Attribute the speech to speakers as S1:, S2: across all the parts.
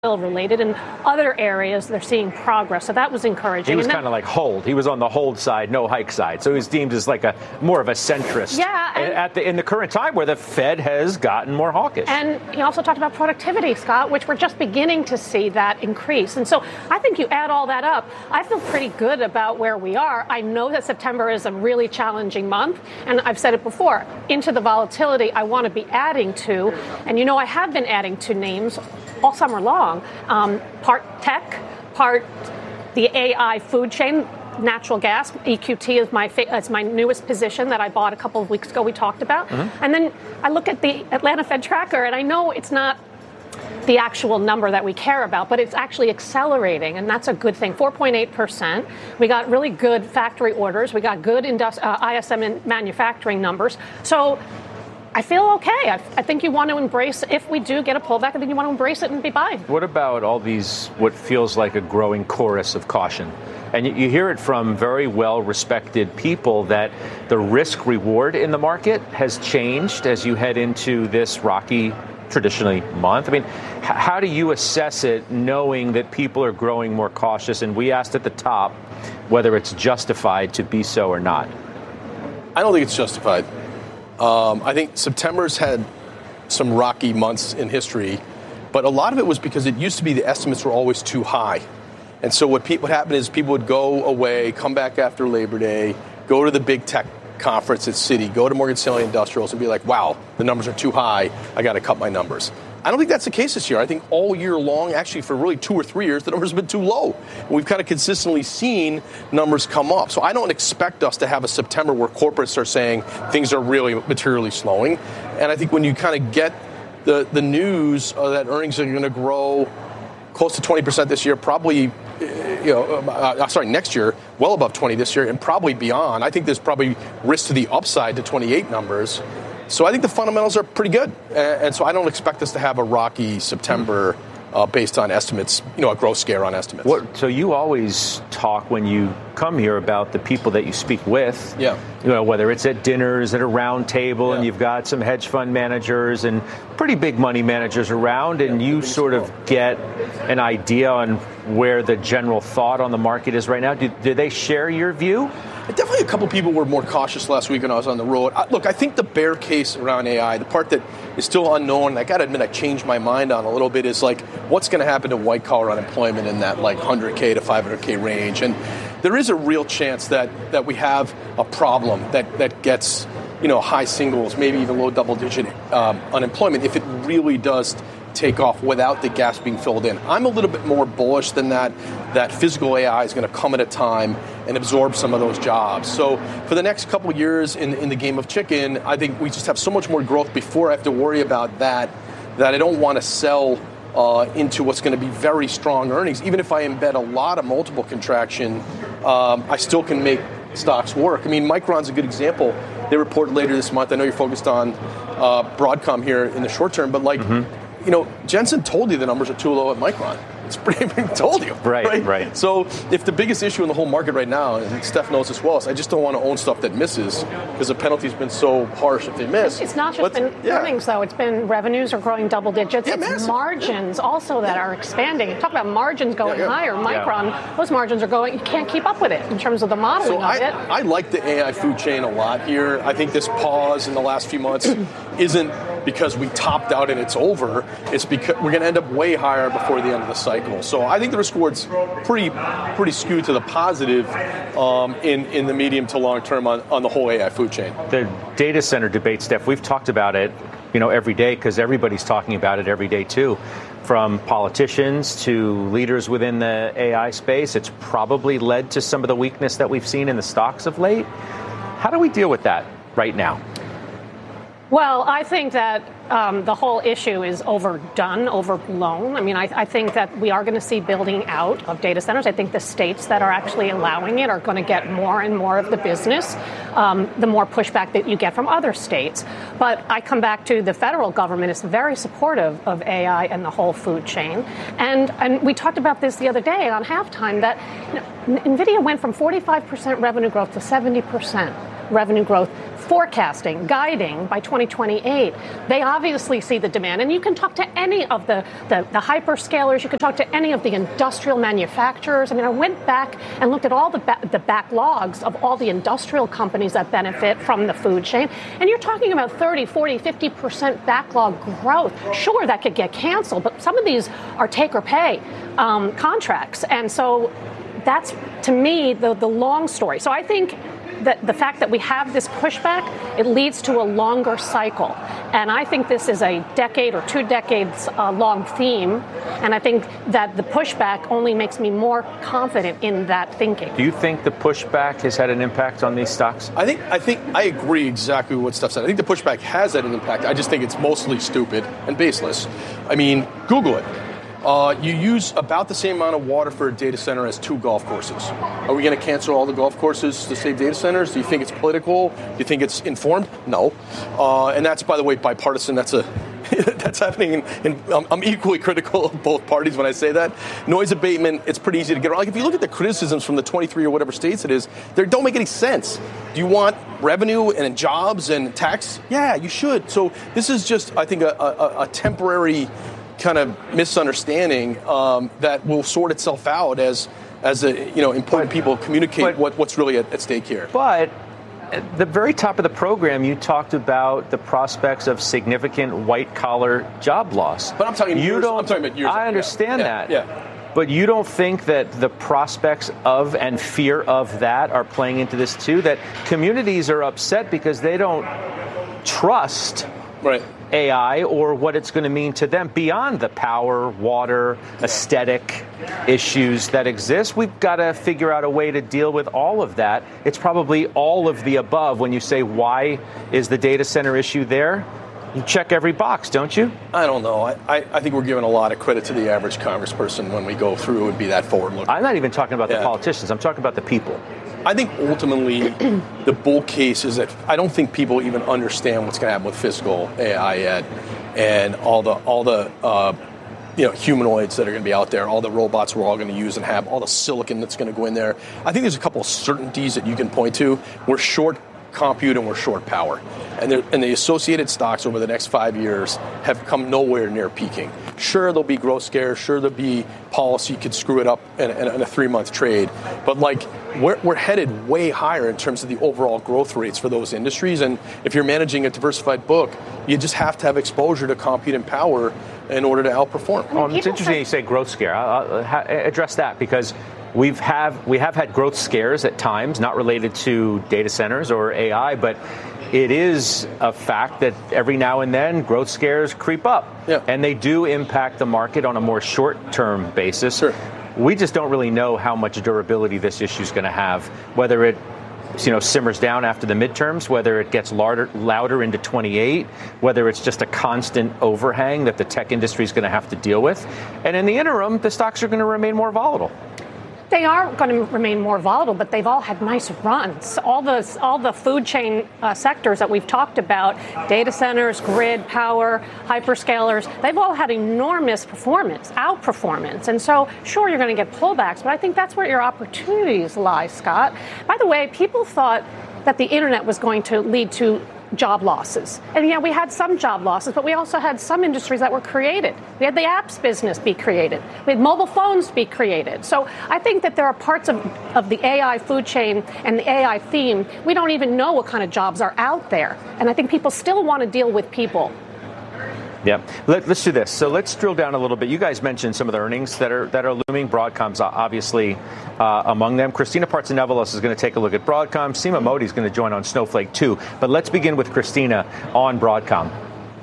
S1: related. In other areas, they're seeing progress. So that was encouraging.
S2: He was kind of like hold. He was on the hold side, no hike side. So he was deemed as like a more of a centrist.
S1: Yeah.
S2: In the current time where the Fed has gotten more hawkish.
S1: And he also talked about productivity, Scott, which we're just beginning to see that increase. And so I think you add all that up, I feel pretty good about where we are. I know that September is a really challenging month. And I've said it before, into the volatility I want to be adding to. And you know, I have been adding to names all summer long, part tech, part the AI food chain, natural gas. EQT is my newest position that I bought a couple of weeks ago we talked about. Mm-hmm. And then I look at the Atlanta Fed tracker, and I know it's not the actual number that we care about, but it's actually accelerating, and that's a good thing. 4.8%. We got really good factory orders. We got good ISM and manufacturing numbers. So I feel okay. I think you want to embrace, if we do get a pullback, I think you want to embrace it and be buying.
S2: What about all these, what feels like a growing chorus of caution? And you hear it from very well-respected people that the risk-reward in the market has changed as you head into this rocky, traditionally, month. I mean, how do you assess it knowing that people are growing more cautious? And we asked at the top whether it's justified to be so or not.
S3: I don't think it's justified. I think September's had some rocky months in history, but a lot of it was because it used to be the estimates were always too high. And so what happened is people would go away, come back after Labor Day, go to the big tech conference at Citi, go to Morgan Stanley Industrials and be like, wow, the numbers are too high. I got to cut my numbers. I don't think that's the case this year. I think all year long, actually for really 2 or 3 years, the numbers have been too low. And we've kind of consistently seen numbers come up. So I don't expect us to have a September where corporates are saying things are really materially slowing. And I think when you kind of get the news that earnings are going to grow close to 20% this year, probably, next year, well above 20 this year, and probably beyond. I think there's probably risk to the upside to 28 numbers. So I think the fundamentals are pretty good. And so I don't expect us to have a rocky September based on estimates, a growth scare on estimates.
S2: So you always talk when you come here about the people that you speak with.
S3: Yeah.
S2: Whether it's at dinners, at a round table, and you've got some hedge fund managers and pretty big money managers around, and you sort of get an idea on where the general thought on the market is right now. Do they share your view?
S3: Definitely a couple people were more cautious last week when I was on the road. Look, I think the bear case around AI, the part that is still unknown, and I got to admit I changed my mind on a little bit, is like what's going to happen to white-collar unemployment in that like 100K to 500K range. And there is a real chance that we have a problem that gets high singles, maybe even low double-digit unemployment if it really does take off without the gaps being filled in. I'm a little bit more bullish than that physical AI is going to come at a time and absorb some of those jobs. So for the next couple of years in the game of chicken, I think we just have so much more growth before I have to worry about that I don't want to sell into what's going to be very strong earnings. Even if I embed a lot of multiple contraction, I still can make stocks work. I mean, Micron's a good example. They report later this month. I know you're focused on Broadcom here in the short term, but Jensen told you the numbers are too low at Micron. It's pretty told you.
S2: Right.
S3: So if the biggest issue in the whole market right now, and Steph knows this well, is I just don't want to own stuff that misses because the penalty's been so harsh if they miss.
S1: It's not just been earnings, though. It's been revenues are growing double digits. It's margins also that are expanding. Talk about margins going higher. Micron, those margins are going, you can't keep up with it in terms of the modeling of it.
S3: I like the AI food chain a lot here. I think this pause in the last few months isn't because we topped out and it's over. It's because we're going to end up way higher before the end of the cycle. So I think the risk reward's pretty skewed to the positive in the medium to long term on the whole AI food chain.
S2: The data center debate, Steph, we've talked about it, every day because everybody's talking about it every day too. From politicians to leaders within the AI space, it's probably led to some of the weakness that we've seen in the stocks of late. How do we deal with that right now?
S1: Well, I think that the whole issue is overdone, overblown. I mean, I think that we are going to see building out of data centers. I think the states that are actually allowing it are going to get more and more of the business, the more pushback that you get from other states. But I come back to the federal government is very supportive of AI and the whole food chain. And we talked about this the other day on halftime that NVIDIA went from 45% revenue growth to 70% revenue growth forecasting, guiding by 2028. They obviously see the demand. And you can talk to any of the hyperscalers. You can talk to any of the industrial manufacturers. I mean, I went back and looked at all the backlogs of all the industrial companies that benefit from the food chain. And you're talking about 30, 40, 50% backlog growth. Sure, that could get canceled, but some of these are take or pay contracts. And so that's, to me, the long story. So I think that the fact that we have this pushback, it leads to a longer cycle. And I think this is a decade or 2 decades long theme. And I think that the pushback only makes me more confident in that thinking.
S2: Do you think the pushback has had an impact on these stocks?
S3: I think I agree exactly with what Steph said. I think the pushback has had an impact. I just think it's mostly stupid and baseless. I mean, Google it. You use about the same amount of water for a data center as 2 golf courses. Are we going to cancel all the golf courses to save data centers? Do you think it's political? Do you think it's informed? No. And that's, by the way, bipartisan. That's happening. I'm equally critical of both parties when I say that. Noise abatement, it's pretty easy to get around. Like, if you look at the criticisms from the 23 or whatever states it is, they don't make any sense. Do you want revenue and jobs and tax? Yeah, you should. So this is just, I think, a temporary kind of misunderstanding that will sort itself out as important people communicate what's really at stake here.
S2: But at the very top of the program, you talked about the prospects of significant white-collar job loss.
S3: But I'm talking about years.
S2: I understand that.
S3: Yeah.
S2: But you don't think that the prospects of and fear of that are playing into this too? That communities are upset because they don't trust AI or what it's going to mean to them beyond the power, water, aesthetic issues that exist. We've got to figure out a way to deal with all of that. It's probably all of the above. When you say, why is the data center issue there? You check every box, don't you?
S3: I don't know. I think we're giving a lot of credit to the average congressperson when we go through and be that forward-looking.
S2: I'm not even talking about the politicians. I'm talking about the people.
S3: I think ultimately the bull case is that I don't think people even understand what's going to happen with physical AI yet, and all the humanoids that are going to be out there, all the robots we're all going to use and have, all the silicon that's going to go in there. I think there's a couple of certainties that you can point to. We're short compute and we're short power. And the associated stocks over the next 5 years have come nowhere near peaking. Sure, there'll be growth scares. Sure, there'll be policy could screw it up in a 3-month trade. But we're headed way higher in terms of the overall growth rates for those industries. And if you're managing a diversified book, you just have to have exposure to compute and power in order to outperform.
S2: It's interesting you say growth scare. I'll address that because we have had growth scares at times, not related to data centers or AI, but it is a fact that every now and then growth scares creep up.
S3: Yeah.
S2: And they do impact the market on a more short-term basis.
S3: Sure.
S2: We just don't really know how much durability this issue is going to have, whether it simmers down after the midterms, whether it gets louder into 28, whether it's just a constant overhang that the tech industry is going to have to deal with. And in the interim, the stocks are going to remain more volatile.
S1: They are going to remain more volatile, but they've all had nice runs. All the food chain sectors that we've talked about, data centers, grid, power, hyperscalers, they've all had enormous outperformance. And so, sure, you're going to get pullbacks, but I think that's where your opportunities lie, Scott. By the way, people thought that the internet was going to lead to job losses. And yeah, we had some job losses, but we also had some industries that were created. We had the apps business be created. We had mobile phones be created. So I think that there are parts of the AI food chain and the AI theme, we don't even know what kind of jobs are out there. And I think people still want to deal with people.
S2: Yeah, let's do this. So let's drill down a little bit. You guys mentioned some of the earnings that are looming. Broadcom's obviously among them. Christina Partsinevelos is going to take a look at Broadcom. Seema Modi is going to join on Snowflake too. But let's begin with Christina on Broadcom.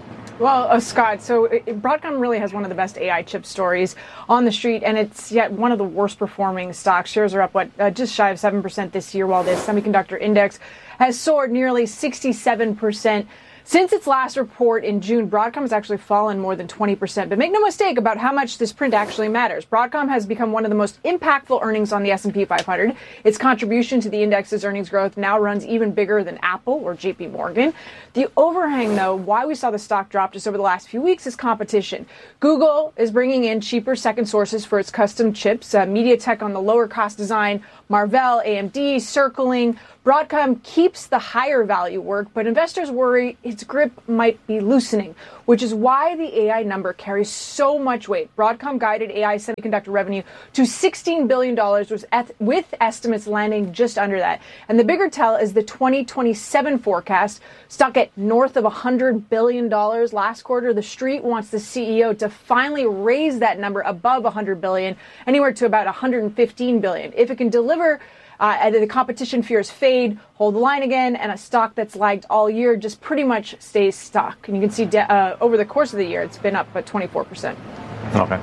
S4: Well, Scott, so Broadcom really has one of the best AI chip stories on the street, and it's yet one of the worst performing stocks. Shares are up, just shy of 7% this year, while the semiconductor index has soared nearly 67% Since its last report in June, Broadcom has actually fallen more than 20%. But make no mistake about how much this print actually matters. Broadcom has become one of the most impactful earnings on the S&P 500. Its contribution to the index's earnings growth now runs even bigger than Apple or JP Morgan. The overhang, though, why we saw the stock drop just over the last few weeks is competition. Google is bringing in cheaper second sources for its custom chips. MediaTek on the lower cost design, Marvell, AMD, circling. Broadcom keeps the higher value work, but investors worry its grip might be loosening, which is why the AI number carries so much weight. Broadcom guided AI semiconductor revenue to $16 billion, with estimates landing just under that. And the bigger tell is the 2027 forecast, stuck at north of $100 billion last quarter. The street wants the CEO to finally raise that number above $100 billion, anywhere to about $115 billion. If it can deliver, the competition fears fade, hold the line again, and a stock that's lagged all year just pretty much stays stuck. And you can see over the course of the year, it's been up by 24%.
S2: Okay.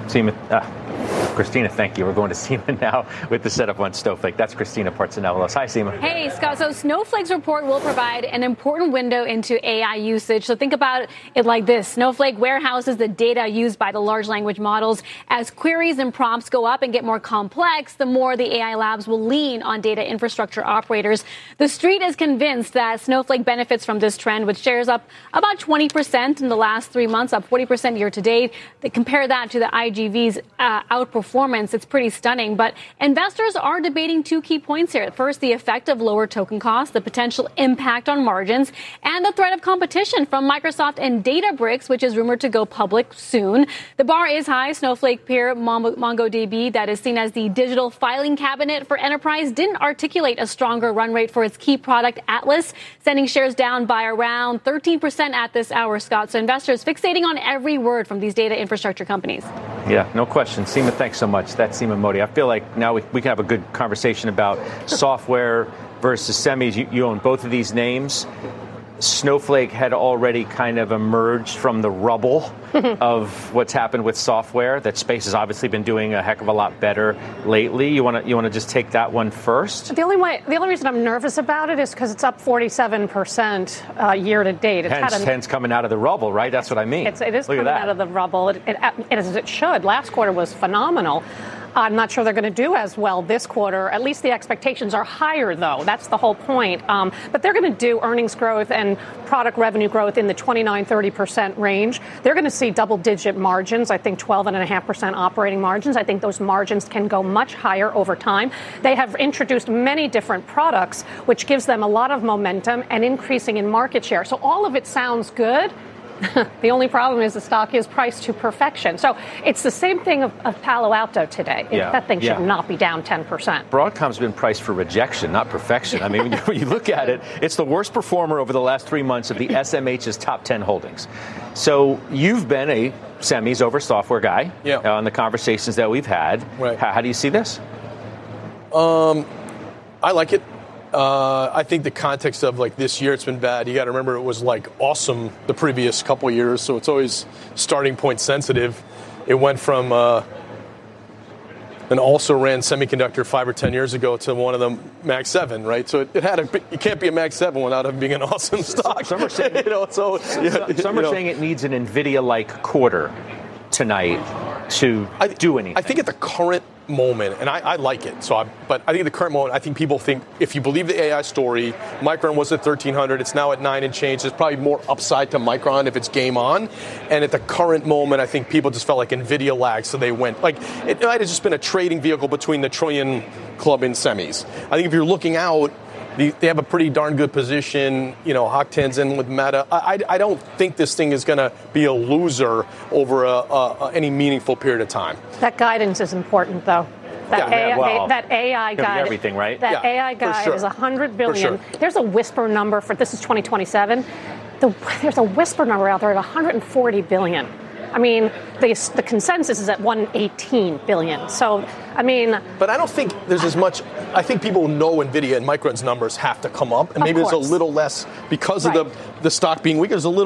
S2: Christina, thank you. We're going to Seema now with the setup on Snowflake. That's Christina Partsinevelos. Hi, Seema.
S5: Hey, Scott. So Snowflake's report will provide an important window into AI usage. So think about it like this. Snowflake warehouses the data used by the large language models. As queries and prompts go up and get more complex, the more the AI labs will lean on data infrastructure operators. The street is convinced that Snowflake benefits from this trend, with shares up about 20% in the last 3 months, up 40% year to date. They compare that to the IGV's outperformance. It's pretty stunning. But investors are debating two key points here. First, the effect of lower token costs, the potential impact on margins, and the threat of competition from Microsoft and Databricks, which is rumored to go public soon. The bar is high. Snowflake peer MongoDB, that is seen as the digital filing cabinet for enterprise, didn't articulate a stronger run rate for its key product, Atlas, sending shares down by around 13% at this hour, Scott. So investors fixating on every word from these data infrastructure companies.
S2: Yeah, no question. Seema, thanks so much. That's Seema Modi. I feel like now we can have a good conversation about software versus semis. You own both of these names. Snowflake had already kind of emerged from the rubble of what's happened with software. That space has obviously been doing a heck of a lot better lately. You want to just take that one first?
S1: The only reason I'm nervous about it is because it's up 47% year to date.
S2: Hence coming out of the rubble, right? That's what I mean.
S1: It is coming out of the rubble. It should. Last quarter was phenomenal. I'm not sure they're going to do as well this quarter. At least the expectations are higher, though. That's the whole point. But they're going to do earnings growth and product revenue growth in the 29-30% range. They're going to see double-digit margins, I think 12.5% operating margins. I think those margins can go much higher over time. They have introduced many different products, which gives them a lot of momentum and increasing in market share. So all of it sounds good. The only problem is the stock is priced to perfection. So it's the same thing of Palo Alto today. That thing should not be down 10%.
S2: Broadcom's been priced for rejection, not perfection. I mean, when you look at it, it's the worst performer over the last 3 months of the SMH's top 10 holdings. So you've been a semis over software guy on the conversations that we've had. Right. How do you see this?
S3: I like it. I think the context of like this year, it's been bad. You got to remember it was like awesome the previous couple of years, so it's always starting point sensitive. It went from an also-ran semiconductor 5 or 10 years ago to one of the Mag 7, right? So it had you can't be a Mag 7 without it being an awesome stock.
S2: Some are saying, some are saying it needs an NVIDIA-like quarter tonight to do anything.
S3: I think at the current moment, and I like it. But I think at the current moment, I think people think if you believe the AI story, Micron was at 1300, it's now at 9 and change. There's probably more upside to Micron if it's game on. And at the current moment, I think people just felt like NVIDIA lagged, so they went. Like it might have just been a trading vehicle between the trillion club and semis. I think if you're looking out, they have a pretty darn good position. Hock Tan's in with Meta. I don't think this thing is going to be a loser over any meaningful period of time.
S1: That guidance is important, though. That AI guide,
S2: everything, right?
S1: That AI guide is $100 billion. Sure. There's a whisper number for this is 2027. There's a whisper number out there of $140 billion. I mean, the consensus is at $118 billion. So, I mean...
S3: But I don't think there's as much... I think people know NVIDIA and Micron's numbers have to come up. And maybe there's a little less, because of the stock being weaker, there's a little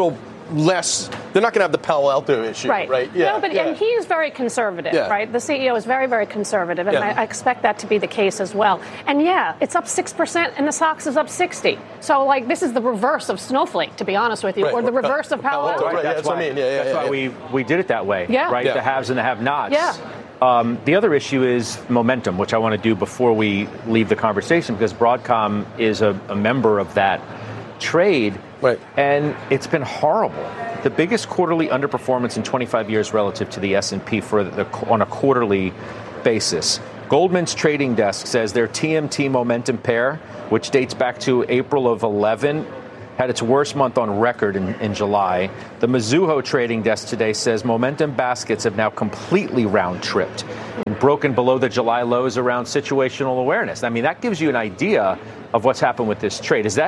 S3: less. They're not going to have the Palo Alto issue, right?
S1: Yeah. No, but and he is very conservative, right? The CEO is very, very conservative, and I expect that to be the case as well. And it's up 6%, and the SOX is up 60. So, like, this is the reverse of Snowflake, to be honest with you, or the reverse of Palo Alto.
S3: Right. That's what I mean.
S2: That's why we did it that way, right? The haves and the have-nots.
S1: Yeah.
S2: The other issue is momentum, which I want to do before we leave the conversation, because Broadcom is a member of that trade, and it's been horrible. The biggest quarterly underperformance in 25 years relative to the S&P on a quarterly basis. Goldman's trading desk says their TMT momentum pair, which dates back to April of 11, had its worst month on record in July. The Mizuho trading desk today says momentum baskets have now completely round-tripped and broken below the July lows around situational awareness. I mean, that gives you an idea of what's happened with this trade. Is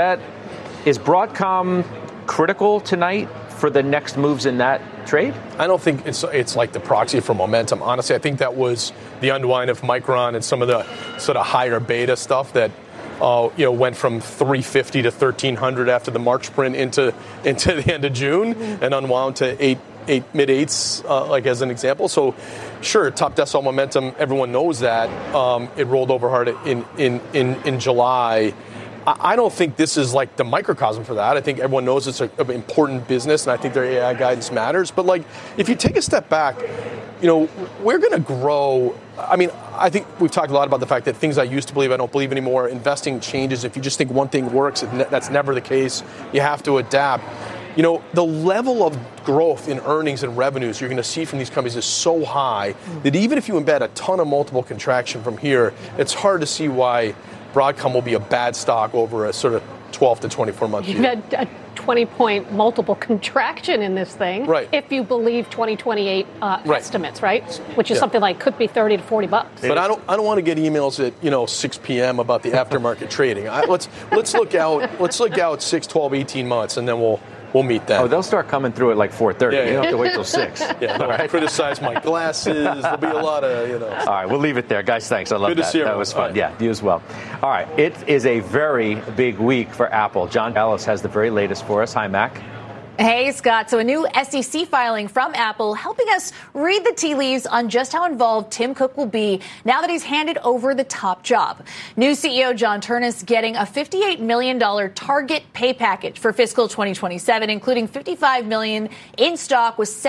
S2: Broadcom critical tonight for the next moves in that trade?
S3: I don't think it's like the proxy for momentum. Honestly, I think that was the unwind of Micron and some of the sort of higher beta stuff that went from 350 to 1300 after the March print into the end of June and unwound to mid eights, like as an example. So, sure, top decile momentum. Everyone knows that it rolled over hard in July. I don't think this is like the microcosm for that. I think everyone knows it's an important business, and I think their AI guidance matters. But like, if you take a step back, we're going to grow. I mean, I think we've talked a lot about the fact that things I used to believe, I don't believe anymore. Investing changes. If you just think one thing works, that's never the case. You have to adapt. The level of growth in earnings and revenues you're going to see from these companies is so high that even if you embed a ton of multiple contraction from here, it's hard to see why Broadcom will be a bad stock over a sort of 12 to 24 month
S1: period. You've had a 20-point multiple contraction in this thing, if you believe 2028 estimates, right? Which is something like could be $30 to $40.
S3: But I don't want to get emails at 6 p.m. about the aftermarket trading. Let's look out 6, 12, 18 months, and then we'll meet that.
S2: Oh, they'll start coming through at like 4:30. You don't have to wait till 6.
S3: Criticize my glasses. There'll be a lot of,
S2: All right, we'll leave it there. Guys, thanks. I love
S3: Good to
S2: that.
S3: see you.
S2: That was fun.
S3: Right.
S2: Yeah, you as well. All right, it is a very big week for Apple. John Ellis has the very latest for us. Hi, Mac.
S6: Hey, Scott. So a new SEC filing from Apple helping us read the tea leaves on just how involved Tim Cook will be now that he's handed over the top job. New CEO John Ternus getting a $58 million target pay package for fiscal 2027, including $55 million in stock, with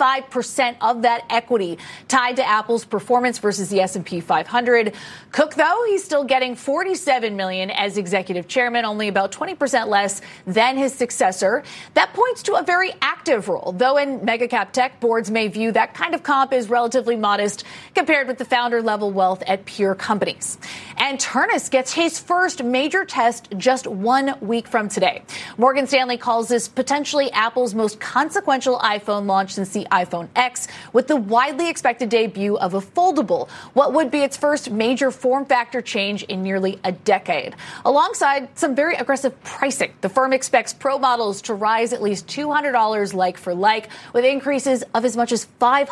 S6: 75% of that equity tied to Apple's performance versus the S&P 500. Cook, though, he's still getting $47 million as executive chairman, only about 20% less than his successor. That points to a very active role, though in mega-cap tech, boards may view that kind of comp as relatively modest compared with the founder-level wealth at peer companies. And Ternus gets his first major test just 1 week from today. Morgan Stanley calls this potentially Apple's most consequential iPhone launch since the iPhone X, with the widely expected debut of a foldable, what would be its first major form factor change in nearly a decade. Alongside some very aggressive pricing, the firm expects Pro models to rise at least $200 like for like, with increases of as much as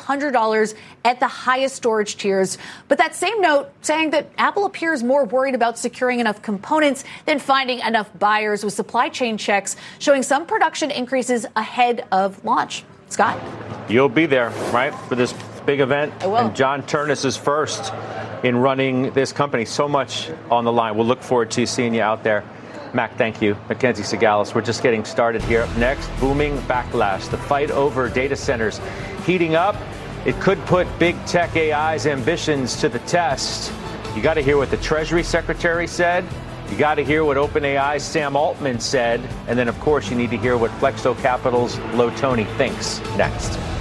S6: $500 at the highest storage tiers. But that same note saying that Apple appears more worried about securing enough components than finding enough buyers, with supply chain checks showing some production increases ahead of launch. Scott?
S2: You'll be there, right, for this big event?
S6: I will.
S2: And John Ternus is first in running this company. So much on the line. We'll look forward to seeing you out there. Mac, thank you. Mackenzie Sigalis, we're just getting started here. Up next, booming backlash. The fight over data centers heating up. It could put big tech AI's ambitions to the test. You got to hear what the Treasury Secretary said. You got to hear what OpenAI's Sam Altman said. And then, of course, you need to hear what Flexo Capital's Lo Tony thinks next.